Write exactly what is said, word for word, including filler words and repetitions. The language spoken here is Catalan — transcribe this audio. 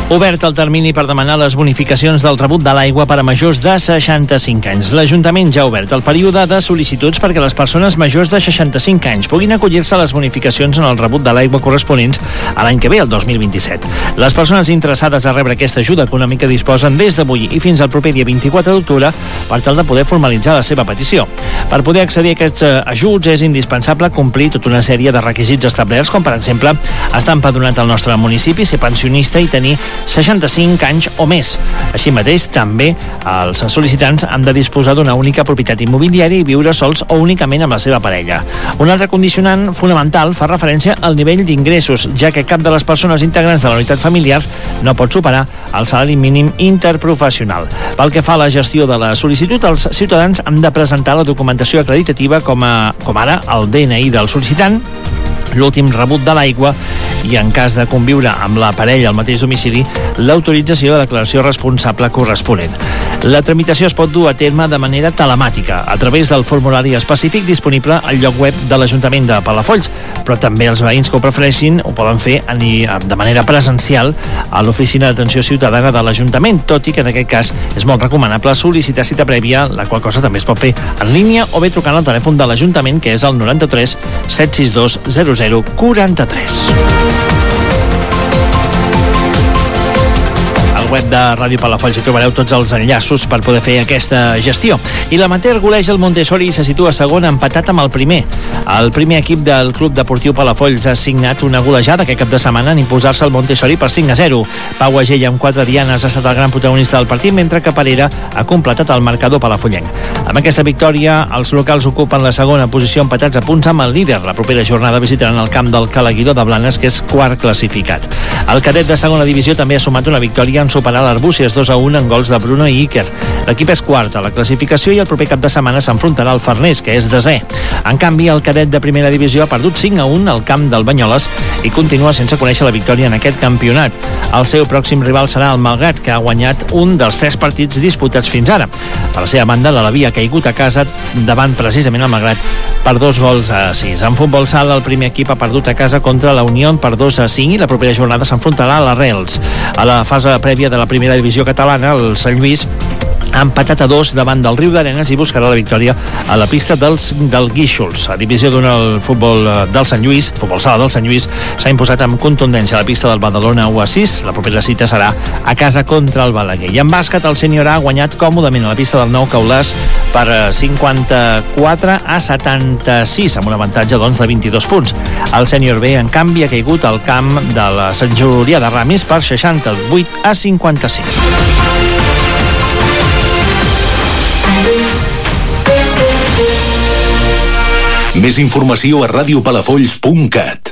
Obert el termini per demanar les bonificacions del rebut de l'aigua per a majors de seixanta-cinc anys. L'Ajuntament ja ha obert el període de sol·licituds perquè les persones majors de seixanta-cinc anys puguin acollir-se a les bonificacions en el rebut de l'aigua corresponents a l'any que ve, el dos mil vint-i-set. Les persones interessades a rebre aquesta ajuda econòmica disposen des d'avui i fins al proper dia vint-i-quatre d'octubre per tal de poder formalitzar la seva petició. Per poder accedir a aquests ajuts és indispensable complir tota una sèrie de requisits establerts, com per exemple estar empadronat al nostre municipi, ser pensionista i tenir seixanta-cinc anys o més. Així mateix, també els sol·licitants han de disposar d'una única propietat immobiliària i viure sols o únicament amb la seva parella. Un altre condicionant fonamental fa referència al nivell d'ingressos, ja que cap de les persones integrants de la unitat familiar no pot superar el salari mínim interprofessional. Pel que fa a la gestió de la sol·licitud, els ciutadans han de presentar la documentació acreditativa com, a, com ara el D N I del sol·licitant, l'últim rebut de l'aigua i, en cas de conviure amb la parella al mateix domicili, l'autorització de declaració responsable corresponent. La tramitació es pot dur a terme de manera telemàtica, a través del formulari específic disponible al lloc web de l'Ajuntament de Palafolls, però també els veïns que ho prefereixin ho poden fer de manera presencial a l'oficina d'atenció ciutadana de l'Ajuntament, tot i que en aquest cas és molt recomanable sol·licitar cita prèvia, la qual cosa també es pot fer en línia o bé trucant al telèfon de l'Ajuntament, que és el noranta-tres set sis dos zero zero quaranta-tres. Web de Ràdio Palafolls hi trobareu tots els enllaços per poder fer aquesta gestió. I l'amateur goleja el Montessori i se situa segon, empatat amb el primer. El primer equip del Club Deportiu Palafolls ha signat una golejada aquest cap de setmana en imposar-se al Montessori per cinc a zero. Pau Agell, amb quatre dianes, ha estat el gran protagonista del partit, mentre que Parera ha completat el marcador palafollenc. Amb aquesta victòria, els locals ocupen la segona posició, empatats a punts amb el líder. La propera jornada visitaran el camp del Calaguidor de Blanes, que és quart classificat. El cadet de segona divisió també ha sumat una victòria en superar l'Arbúcies dos a un en gols de Bruno i Iker. L'equip és quart a la classificació i el proper cap de setmana s'enfrontarà al Farners, que és desè. En canvi, el cadet de primera divisió ha perdut cinc a un al camp del Banyoles i continua sense conèixer la victòria en aquest campionat. El seu pròxim rival serà el Malgrat, que ha guanyat un dels tres partits disputats fins ara. Per la seva banda, l'Alaví ha caigut a casa davant precisament el Malgrat per dos gols a sis. En futbol sala, el primer equip ha perdut a casa contra la Unió per dos a cinc i la propera jornada s'enfrontarà a l'Arrels. A la fase prèvia de la primera divisió catalana, el Sant Lluís ha empatat a dos davant del Riu d'Arenes i buscarà la victòria a la pista dels, del Guíxols. A divisió d'una, el futbol del Sant Lluís, futbol sala del Sant Lluís, s'ha imposat amb contundència a la pista del Badalona u a sis. La propera cita serà a casa contra el Balaguer. I en bàsquet, el Sènior A ha guanyat còmodament a la pista del Nou Caulàs per cinquanta-quatre a setanta-sis, amb un avantatge doncs, de vint-i-dos punts. El Sènior B, en canvi, ha caigut al camp de la Sant Julià de Ramis per seixanta-vuit a cinquanta-sis. Més informació a radiopalafolls punt cat.